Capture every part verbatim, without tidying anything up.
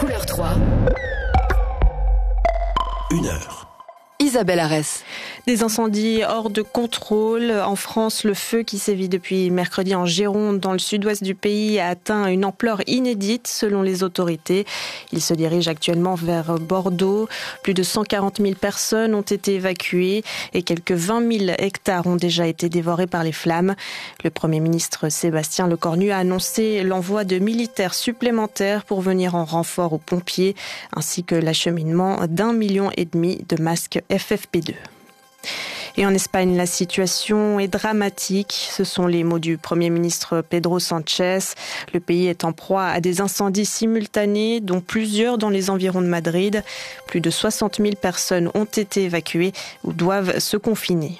Couleur trois. Une heure. Isabelle Arès. Des incendies hors de contrôle. En France, le feu qui sévit depuis mercredi en Gironde, dans le sud-ouest du pays, a atteint une ampleur inédite selon les autorités. Il se dirige actuellement vers Bordeaux. Plus de cent quarante mille personnes ont été évacuées et quelques vingt mille hectares ont déjà été dévorés par les flammes. Le Premier ministre Sébastien Lecornu a annoncé l'envoi de militaires supplémentaires pour venir en renfort aux pompiers, ainsi que l'acheminement d'un million et demi de masques F F P deux. Et en Espagne, la situation est dramatique. Ce sont les mots du Premier ministre Pedro Sánchez. Le pays est en proie à des incendies simultanés, dont plusieurs dans les environs de Madrid. Plus de soixante mille personnes ont été évacuées ou doivent se confiner.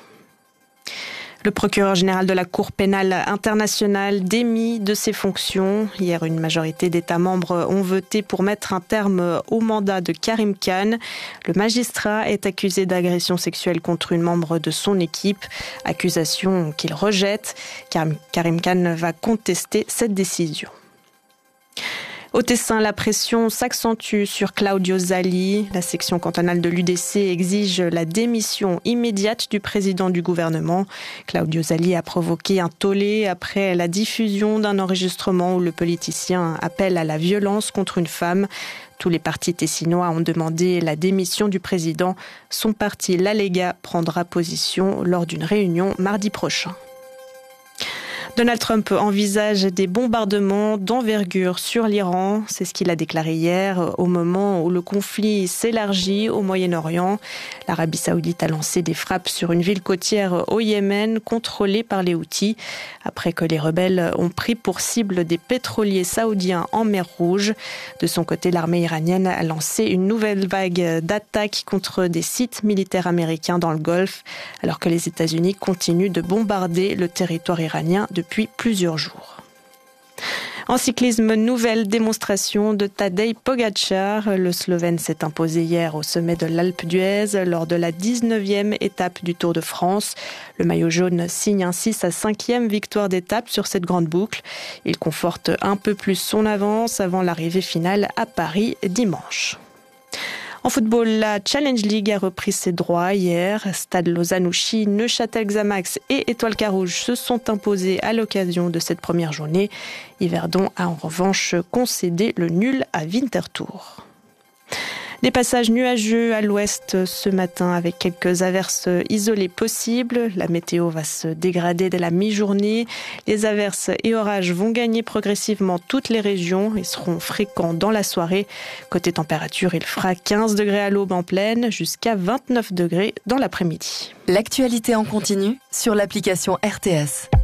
Le procureur général de la Cour pénale internationale démis de ses fonctions. Hier, une majorité d'États membres ont voté pour mettre un terme au mandat de Karim Khan. Le magistrat est accusé d'agression sexuelle contre une membre de son équipe, accusation qu'il rejette. Karim Khan va contester cette décision. Au Tessin, la pression s'accentue sur Claudio Zali. La section cantonale de l'U D C exige la démission immédiate du président du gouvernement. Claudio Zali a provoqué un tollé après la diffusion d'un enregistrement où le politicien appelle à la violence contre une femme. Tous les partis tessinois ont demandé la démission du président. Son parti, la Lega, prendra position lors d'une réunion mardi prochain. Donald Trump envisage des bombardements d'envergure sur l'Iran. C'est ce qu'il a déclaré hier au moment où le conflit s'élargit au Moyen-Orient. L'Arabie saoudite a lancé des frappes sur une ville côtière au Yémen contrôlée par les Houthis après que les rebelles ont pris pour cible des pétroliers saoudiens en mer Rouge. De son côté, l'armée iranienne a lancé une nouvelle vague d'attaques contre des sites militaires américains dans le Golfe alors que les États-Unis continuent de bombarder le territoire iranien depuis depuis plusieurs jours. En cyclisme, nouvelle démonstration de Tadej Pogačar. Le Slovène s'est imposé hier au sommet de l'Alpe d'Huez lors de la dix-neuvième étape du Tour de France. Le maillot jaune signe ainsi sa cinquième victoire d'étape sur cette grande boucle. Il conforte un peu plus son avance avant l'arrivée finale à Paris dimanche. En football, la Challenge League a repris ses droits hier. Stade Lausanne-Ouchy, Neuchâtel Xamax et Étoile Carouge se sont imposés à l'occasion de cette première journée. Yverdon a en revanche concédé le nul à Winterthur. Des passages nuageux à l'ouest ce matin avec quelques averses isolées possibles. La météo va se dégrader dès la mi-journée. Les averses et orages vont gagner progressivement toutes les régions et seront fréquents dans la soirée. Côté température, il fera quinze degrés à l'aube en plaine jusqu'à vingt-neuf degrés dans l'après-midi. L'actualité en continu sur l'application R T S.